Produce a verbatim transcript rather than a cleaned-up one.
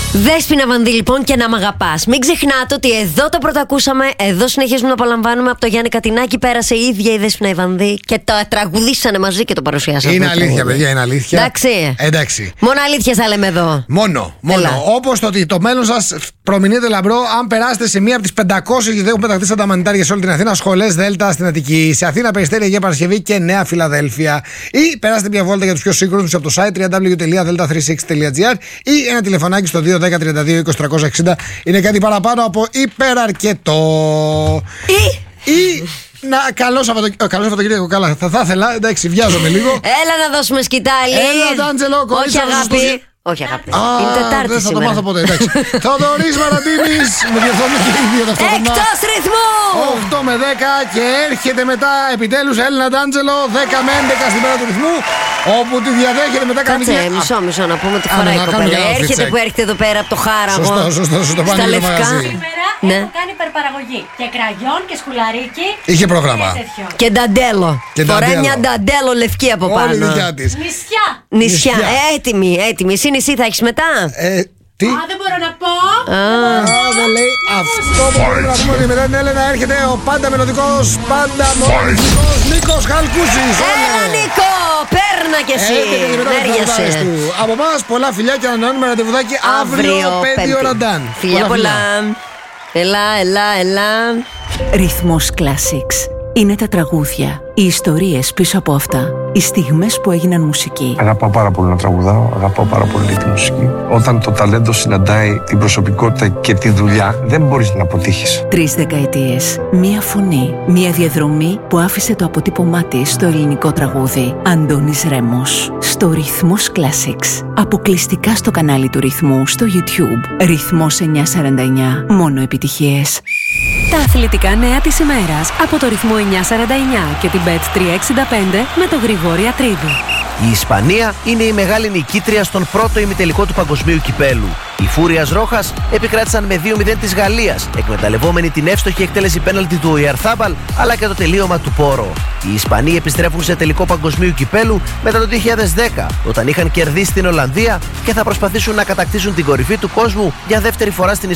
Δέσποινα Βανδύ, λοιπόν, και να μ' αγαπάς. Μην ξεχνάτε ότι εδώ το πρωτακούσαμε, εδώ συνεχίζουμε να απολαμβάνουμε από το Γιάννη Κατινάκη. Πέρασε η ίδια η Δέσποινα Βανδύ και το τραγουδήσανε μαζί και το παρουσιάσαμε. Είναι αλήθεια, παιδιά, είναι αλήθεια. Εντάξει. Εντάξει. Μόνο αλήθειες θα λέμε εδώ. Μόνο, μόνο. Όπως το ότι το μέλλον σας προμηνύεται λαμπρό αν περάσετε σε μία από τις πεντακόσιες γιατί έχουν πεταχτεί στα τα μανιτάρια σε όλη την Αθήνα, σχολές Δέλτα στην Αττική, σε Αθήνα, Περιστέρια, Αγία Παρασκευή και Νέα Φιλαδέλφια. Ή περάστε μια βόλτα για τους πιο σύγχρονους από το site double-u double-u double-u τελεία delta τριακόσια εξήντα τελεία gr ή ένα τηλεφωνάκι στο δύο ένα μηδέν τριάντα δύο είκοσι τριακόσια εξήντα. Είναι κάτι παραπάνω από υπεραρκετό. Ή. Ή να, καλό Σαββατοκύριακο. Καλό Σαββατοκύριακο, καλά. Θα, θα ήθελα, εντάξει, βιάζομαι λίγο. Έλα να δώσουμε σκητάλη. Έλα, Ντάντζελο, όχι αγάπη. Όχι αγάπη. Είναι Τετάρτη δεν θα σήμερα. το μάθω ποτέ, εντάξει. Θοδωρής Μαραντίνης, με διορθώνει και οι δύο ταυτόχρονα. Εκτός ρυθμού! οκτώ με δέκα και έρχεται μετά επιτέλους Έλληνα Ντάντζελο δέκα με έντεκα στην πέρα του ρυθμού, όπου τη διαδέχεται μετά κανονικά. Κάτσε, μισό, μισό να πούμε ότι φοράει η κοπέλα. Έρχεται που έρχεται εδώ πέρα από το Χάραμο. Σωστό, σωστό, σωστό. Στα λευκά. Σήμερα ναι. έχω κάνει υπερπαραγωγή. Και κραγιόν και σκουλαρίκι. Είχε πρόγραμμα. Και νταντέλο. Και φοράει μια νταντέλο λευκή από πάνω. Όλη δικιά της. Νησιά. Νησιά. Έτοιμη, έτοιμη. Εσύ νησί θα έχεις μετά. Ε, τι? Α, δεν μπορώ να πω. Α, δεν λέει αυτό που μπορούμε να πούμε ότι μετά την Έλενα έρχεται ο πάντα μελλοντικός, πάντα μοναδικός Νίκος Χαλκούσης. Έλα Νίκο, παίρνα κι εσύ. Έργεσαι. Από εμάς πολλά φιλιά και ανανεώνουμε ραντεβουδάκι αύριο πέντε ώρα Ντάν. Φιλιά πολλά. Ελά, ελά, ελά. Ρυθμός Classics. Είναι τα τραγούδια, οι ιστορίες πίσω από αυτά, οι στιγμές που έγιναν μουσική. Αγαπάω πάρα πολύ να τραγουδάω, αγαπάω πάρα πολύ τη μουσική. Όταν το ταλέντο συναντάει την προσωπικότητα και τη δουλειά, δεν μπορείς να αποτύχεις. Τρεις δεκαετίες, μία φωνή, μία διαδρομή που άφησε το αποτύπωμά της στο ελληνικό τραγούδι. Αντώνης Ρέμος, στο Ρυθμός Classics. Αποκλειστικά στο κανάλι του Ρυθμού στο YouTube. Ρυθμός εννιακόσια σαράντα εννιά, μόνο επιτυχίες. Τα αθλητικά νέα της ημέρας από το Ρυθμό εννιακόσια σαράντα εννιά και την μπετ τριακόσια εξήντα πέντε με τον Γρηγόρη Ατρίδη. Η Ισπανία είναι η μεγάλη νικήτρια στον πρώτο ημιτελικό του Παγκοσμίου Κυπέλου. Οι Φούριας Ρόχας επικράτησαν με δύο μηδέν της Γαλλίας, εκμεταλλευόμενοι την εύστοχη εκτέλεση πέναλτι του Οϊαρθάμπαλ αλλά και το τελείωμα του Πόρο. Οι Ισπανοί επιστρέφουν σε τελικό Παγκοσμίου Κυπέλου μετά το δύο χιλιάδες δέκα, όταν είχαν κερδίσει την Ολλανδία και θα προσπαθήσουν να κατακτήσουν την κορυφή του κόσμου για δεύτερη φορά στην